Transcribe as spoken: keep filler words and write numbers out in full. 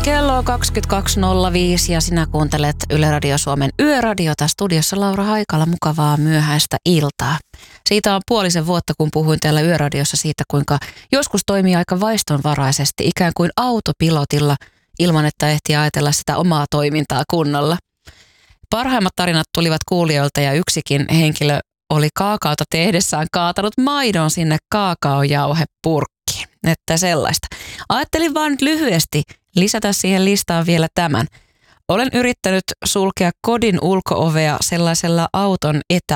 Kello on kaksikymmentäkaksi nolla viisi ja sinä kuuntelet Yle Radio Suomen Yöradiota. Studiossa Laura Haikala, mukavaa myöhäistä iltaa. Siitä on puolisen vuotta, kun puhuin täällä Yöradiossa siitä, kuinka joskus toimii aika vaistonvaraisesti, ikään kuin autopilotilla, ilman että ehti ajatella sitä omaa toimintaa kunnolla. Parhaimmat tarinat tulivat kuulijoilta ja yksikin henkilö oli kaakaota tehdessään kaatanut maidon sinne kaakaojauhepurkkiin. Että sellaista. Ajattelin vaan nyt lyhyesti lisätä siihen listaan vielä tämän. Olen yrittänyt sulkea kodin ulko-ovea sellaisella auton etä